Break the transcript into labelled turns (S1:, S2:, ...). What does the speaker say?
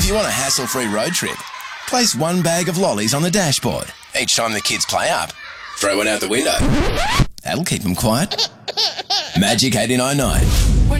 S1: you want a hassle-free road trip, place one bag of lollies on the dashboard. Each time the kids play up, throw one out the window. That'll keep them quiet. Magic 89.9.